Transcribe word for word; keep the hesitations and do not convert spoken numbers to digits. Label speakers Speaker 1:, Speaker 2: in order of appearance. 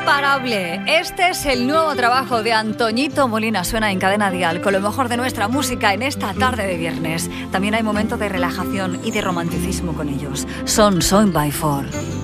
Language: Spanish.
Speaker 1: Imparable. Este es el nuevo trabajo de Antoñito Molina. Suena en Cadena Dial con lo mejor de nuestra música en esta tarde de viernes. También hay momentos de relajación y de romanticismo con ellos. Son Soin by Four.